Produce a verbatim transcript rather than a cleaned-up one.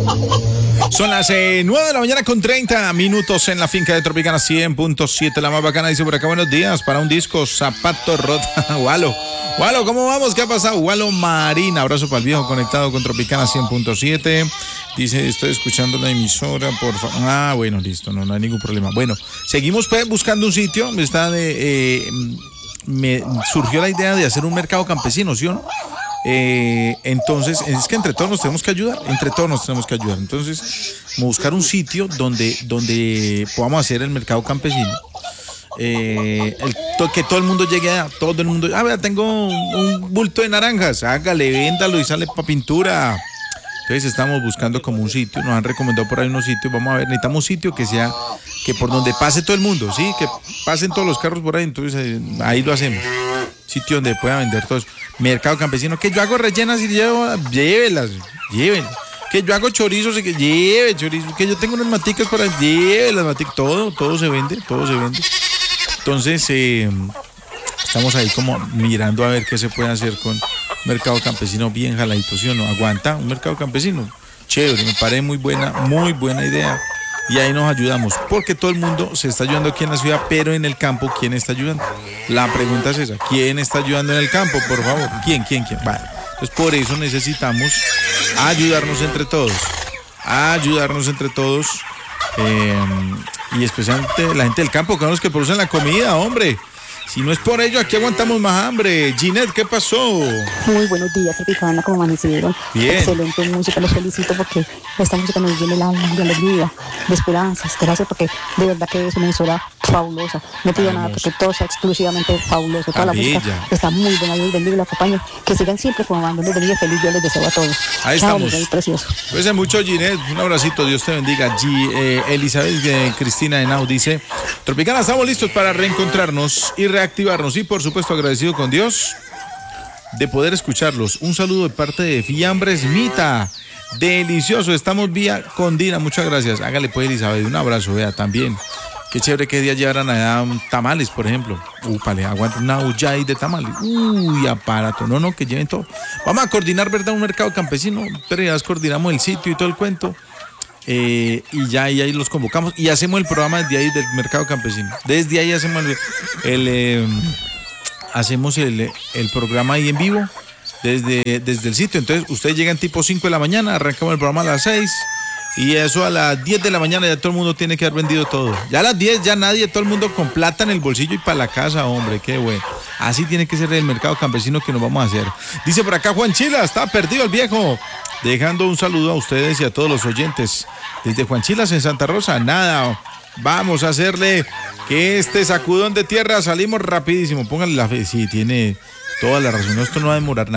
Son las eh, nueve de la mañana con treinta minutos en la finca de Tropicana cien punto siete, la más bacana. Dice por acá, buenos días, para un disco, zapato rota. Walo, Walo, ¿cómo vamos? ¿Qué ha pasado? Walo Marina, abrazo para el viejo conectado con Tropicana cien punto siete. Dice, estoy escuchando la emisora, por favor. Ah, bueno, listo, no, no hay ningún problema. Bueno, seguimos pues, buscando un sitio. Me está de, eh, me surgió la idea de hacer un mercado campesino, ¿sí o no? Eh, entonces, es que entre todos nos tenemos que ayudar, entre todos nos tenemos que ayudar. Entonces, buscar un sitio donde, donde podamos hacer el mercado campesino. Eh, el, to, que todo el mundo llegue a todo el mundo. Ah, vea, tengo un, un bulto de naranjas, hágale, véndalo y sale para pintura. Entonces estamos buscando como un sitio, nos han recomendado por ahí unos sitios, vamos a ver, necesitamos un sitio que sea, que por donde pase todo el mundo, ¿sí? Que pasen todos los carros por ahí, entonces eh, ahí lo hacemos. Sitio donde pueda vender todo eso. Mercado campesino, que yo hago rellenas y llevo, llévelas, llévelas. Que yo hago chorizos y que lleve chorizos, que yo tengo unas maticas para, lleve las maticas, todo, todo se vende, todo se vende. Entonces, eh, estamos ahí como mirando a ver qué se puede hacer con mercado campesino bien jaladito, ¿sí o no? Aguanta un mercado campesino, chévere, me parece muy buena, muy buena idea. Y ahí nos ayudamos, porque todo el mundo se está ayudando aquí en la ciudad, pero en el campo, ¿quién está ayudando? La pregunta es esa, ¿quién está ayudando en el campo, por favor? ¿Quién, quién, quién? Vale. Entonces por eso necesitamos ayudarnos entre todos, ayudarnos entre todos, eh, y especialmente la gente del campo, que son los que producen la comida, hombre. Si no es por ello, aquí aguantamos más hambre. Ginette, ¿qué pasó? Muy buenos días, Tropicana, ¿cómo amanecieron? Bien. Excelente música, los felicito porque esta música nos llena el alma de alegría, de esperanzas. Gracias porque de verdad que es una emisora fabulosa. No pido nada porque todo sea exclusivamente fabuloso. Toda la música está muy buena. Dios bendiga y la acompañe. Que sigan siempre comandando. Les bendiga, feliz Dios les deseo a todos. Ahí Chao, estamos. Rey precioso. Pues mucho, Ginette. Un abracito, Dios te bendiga. G, eh, Elizabeth eh, Cristina Henao dice, Tropicana, estamos listos para reencontrarnos y reactivarnos y por supuesto agradecido con Dios de poder escucharlos. Un saludo de parte de Fiambres Mita, delicioso, estamos vía Condina, muchas gracias. Hágale pues, Elizabeth, un abrazo, vea, también qué chévere que día llevaran allá tamales, por ejemplo. Úpale, aguanta una olla ahí de tamales. Uy, aparato, no, no, que lleven todo. Vamos a coordinar, ¿verdad? Un mercado campesino, pero ya coordinamos el sitio y todo el cuento. Eh, y ya y ahí los convocamos y hacemos el programa desde ahí del mercado campesino. Desde ahí hacemos el, el eh, hacemos el, el programa ahí en vivo desde, desde el sitio. Entonces ustedes llegan tipo cinco de la mañana, arrancamos el programa a las seis y eso a las diez de la mañana ya todo el mundo tiene que haber vendido todo. Ya a las diez ya nadie, todo el mundo con plata en el bolsillo y para la casa, hombre, qué bueno. Así tiene que ser el mercado campesino que nos vamos a hacer. Dice por acá Juan Chila, está perdido el viejo. Dejando un saludo a ustedes y a todos los oyentes. Desde Juan Chilas en Santa Rosa, nada, vamos a hacerle que este sacudón de tierra salimos rapidísimo. Pónganle la fe, sí, tiene toda la razón, esto no va a demorar nada.